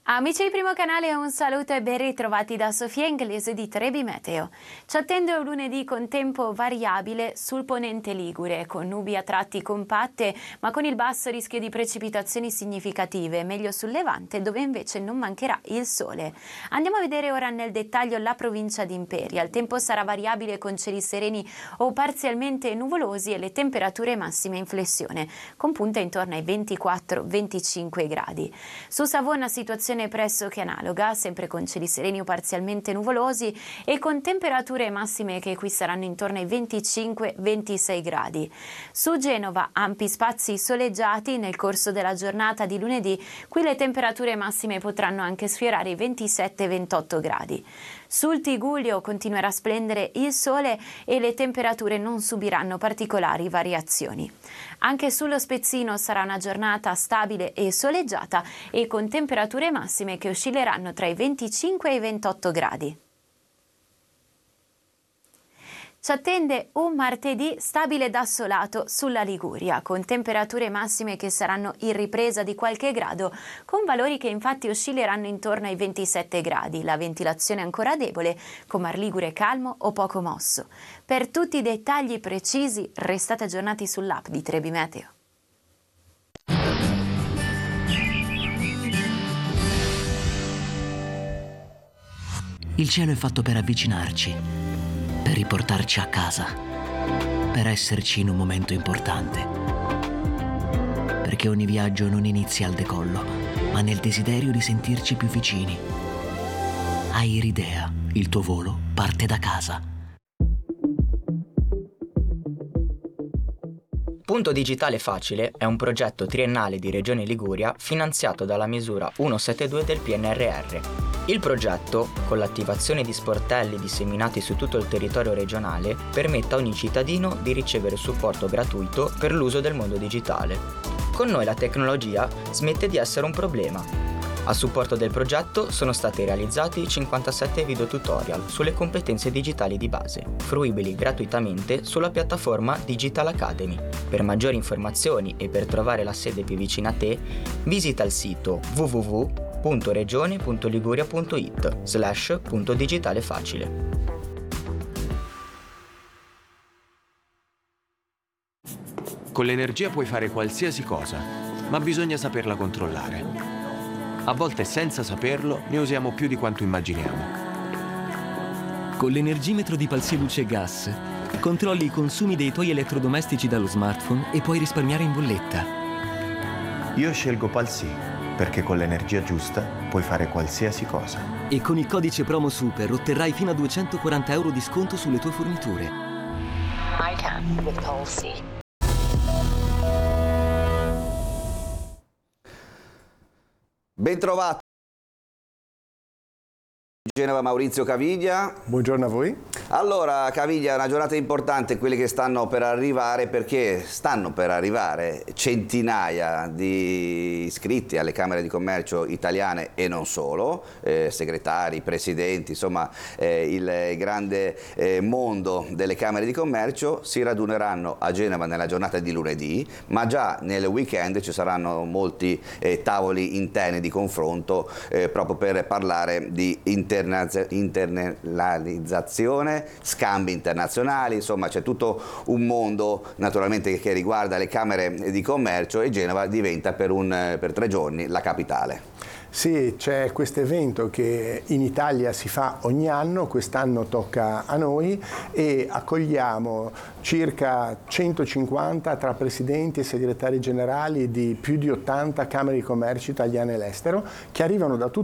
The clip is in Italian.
Amici di Primo Canale, un saluto e ben ritrovati da Sofia Inglese di Trebi Meteo. Ci attende un lunedì con tempo variabile sul ponente ligure, con nubi a tratti compatte, ma con il basso rischio di precipitazioni significative, meglio sul Levante, dove invece non mancherà il sole. Andiamo a vedere ora nel dettaglio la provincia di Imperia. Il tempo sarà variabile con cieli sereni o parzialmente nuvolosi e le temperature massime in flessione, con punte intorno ai 24-25 gradi. Su Savona situazione pressoché analoga, sempre con cieli sereni o parzialmente nuvolosi e con temperature massime che qui saranno intorno ai 25-26 gradi. Su Genova ampi spazi soleggiati nel corso della giornata di lunedì, qui le temperature massime potranno anche sfiorare i 27-28 gradi. Sul Tigullio continuerà a splendere il sole e le temperature non subiranno particolari variazioni. Anche sullo Spezzino sarà una giornata stabile e soleggiata e con temperature massime che oscilleranno tra i 25 e i 28 gradi. Ci attende un martedì stabile ed assolato sulla Liguria, con temperature massime che saranno in ripresa di qualche grado, con valori che infatti oscilleranno intorno ai 27 gradi. La ventilazione ancora debole, con Mar Ligure calmo o poco mosso. Per tutti i dettagli precisi, restate aggiornati sull'app di Trebi Meteo. Il cielo è fatto per avvicinarci, per riportarci a casa, per esserci in un momento importante. Perché ogni viaggio non inizia al decollo, ma nel desiderio di sentirci più vicini. Airidea, il tuo volo parte da casa. Punto Digitale Facile è un progetto triennale di Regione Liguria finanziato dalla misura 172 del PNRR. Il progetto, con l'attivazione di sportelli disseminati su tutto il territorio regionale, permette a ogni cittadino di ricevere supporto gratuito per l'uso del mondo digitale. Con noi la tecnologia smette di essere un problema. A supporto del progetto sono stati realizzati 57 video tutorial sulle competenze digitali di base, fruibili gratuitamente sulla piattaforma Digital Academy. Per maggiori informazioni e per trovare la sede più vicina a te, visita il sito www.regione.liguria.it/puntodigitale-facile. Con l'energia puoi fare qualsiasi cosa, ma bisogna saperla controllare. A volte senza saperlo ne usiamo più di quanto immaginiamo. Con l'energimetro di Palsy Luce Gas controlli i consumi dei tuoi elettrodomestici dallo smartphone e puoi risparmiare in bolletta. Io scelgo Palsy perché con l'energia giusta puoi fare qualsiasi cosa. E con il codice promo Super otterrai fino a 240 euro di sconto sulle tue forniture. I can with Palsy. Bentrovato Genova, Maurizio Caviglia. Buongiorno a voi. Allora Caviglia, una giornata importante, quelle che stanno per arrivare, perché stanno per arrivare centinaia di iscritti alle Camere di Commercio italiane e non solo, segretari, presidenti, insomma il grande mondo delle Camere di Commercio si raduneranno a Genova nella giornata di lunedì, ma già nel weekend ci saranno molti tavoli interni di confronto proprio per parlare di internalizzazione, scambi internazionali, insomma c'è tutto un mondo naturalmente che riguarda le Camere di Commercio e Genova diventa per 3 giorni la capitale. Sì, c'è questo evento che in Italia si fa ogni anno, quest'anno tocca a noi e accogliamo circa 150 tra presidenti e segretari generali di più di 80 Camere di Commercio italiane e all'estero che arrivano da tutto